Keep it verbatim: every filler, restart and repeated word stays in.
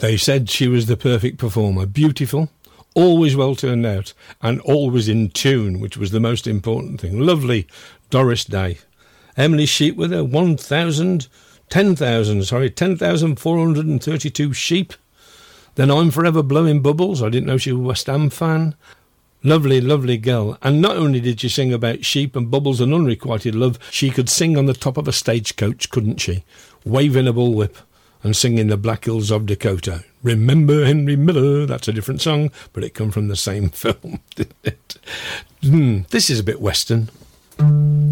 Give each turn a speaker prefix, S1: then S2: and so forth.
S1: They said she was the perfect performer. Beautiful, always well turned out, and always in tune, which was the most important thing. Lovely Doris Day. Emily Sheep with her one thousand, ten thousand, sorry, ten thousand four hundred thirty-two sheep. Then I'm Forever Blowing Bubbles. I didn't know she was a West Ham fan. Lovely, lovely girl. And not only did she sing about sheep and bubbles and unrequited love, she could sing on the top of a stagecoach, couldn't she? Waving a bullwhip and singing the Black Hills of Dakota. Remember Henry Miller? That's a different song, but it come from the same film, didn't it? Mm, this is a bit Western.